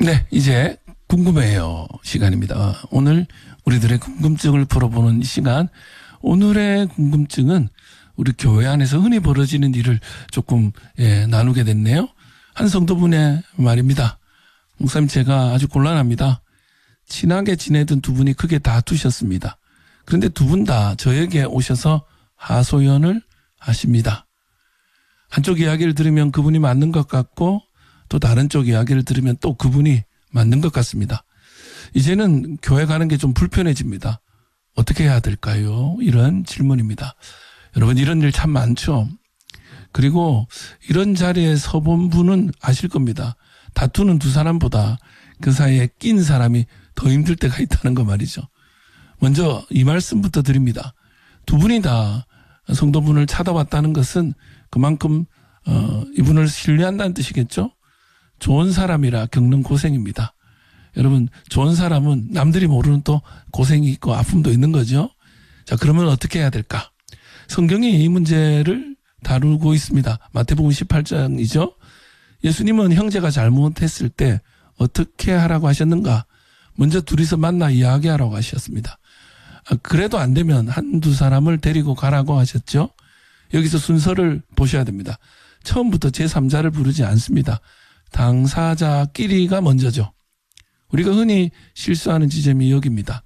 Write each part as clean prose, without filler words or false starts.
네, 이제 궁금해요 시간입니다. 오늘 우리들의 궁금증을 풀어보는 시간. 오늘의 궁금증은 우리 교회 안에서 흔히 벌어지는 일을 조금 나누게 됐네요. 한 성도분의 말입니다. 목사님, 제가 아주 곤란합니다. 친하게 지내던 두 분이 크게 다투셨습니다. 그런데 두 분 다 저에게 오셔서 하소연을 하십니다. 한쪽 이야기를 들으면 그분이 맞는 것 같고 또 다른 쪽 이야기를 들으면 또 그분이 맞는 것 같습니다. 이제는 교회 가는 게 좀 불편해집니다. 어떻게 해야 될까요? 이런 질문입니다. 여러분, 이런 일 참 많죠. 그리고 이런 자리에 서본 분은 아실 겁니다. 다투는 두 사람보다 그 사이에 낀 사람이 더 힘들 때가 있다는 거 말이죠. 먼저 이 말씀부터 드립니다. 두 분이 다 성도분을 찾아왔다는 것은 그만큼 이분을 신뢰한다는 뜻이겠죠. 좋은 사람이라 겪는 고생입니다. 여러분, 좋은 사람은 남들이 모르는 또 고생이 있고 아픔도 있는 거죠. 자, 그러면 어떻게 해야 될까? 성경이 이 문제를 다루고 있습니다. 마태복음 18장이죠. 예수님은 형제가 잘못했을 때 어떻게 하라고 하셨는가? 먼저 둘이서 만나 이야기하라고 하셨습니다. 그래도 안 되면 한두 사람을 데리고 가라고 하셨죠. 여기서 순서를 보셔야 됩니다. 처음부터 제3자를 부르지 않습니다. 당사자끼리가 먼저죠. 우리가 흔히 실수하는 지점이 여기입니다.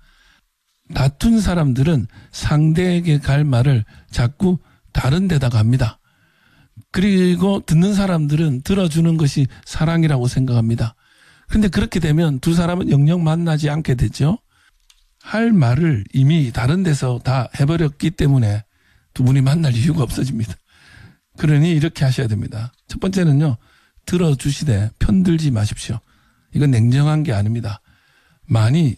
다툰 사람들은 상대에게 갈 말을 자꾸 다른 데다가 합니다. 그리고 듣는 사람들은 들어주는 것이 사랑이라고 생각합니다. 그런데 그렇게 되면 두 사람은 영영 만나지 않게 되죠. 할 말을 이미 다른 데서 다 해버렸기 때문에 두 분이 만날 이유가 없어집니다. 그러니 이렇게 하셔야 됩니다. 첫 번째는요, 들어주시되 편들지 마십시오. 이건 냉정한 게 아닙니다. 많이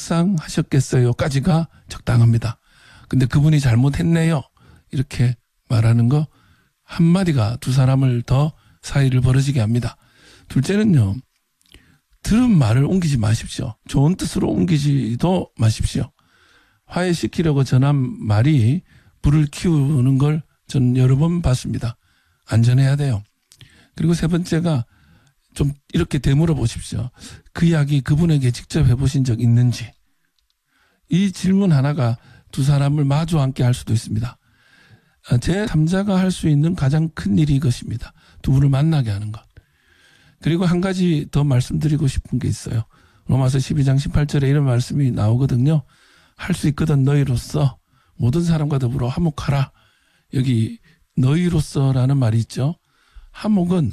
속상하셨겠어요까지가 적당합니다. 근데 그분이 잘못했네요, 이렇게 말하는 거 한마디가 두 사람을 더 사이를 벌어지게 합니다. 둘째는요, 들은 말을 옮기지 마십시오. 좋은 뜻으로 옮기지도 마십시오. 화해시키려고 전한 말이 불을 키우는 걸 전 여러 번 봤습니다. 안전해야 돼요. 그리고 세 번째가 좀 이렇게 되물어 보십시오. 그 이야기 그분에게 직접 해보신 적 있는지. 이 질문 하나가 두 사람을 마주 앉게 할 수도 있습니다. 제3자가 할 수 있는 가장 큰 일이 이것입니다. 두 분을 만나게 하는 것. 그리고 한 가지 더 말씀드리고 싶은 게 있어요. 로마서 12장 18절에 이런 말씀이 나오거든요. 할 수 있거든 너희로서 모든 사람과 더불어 화목하라. 여기 너희로서라는 말이 있죠. 화목은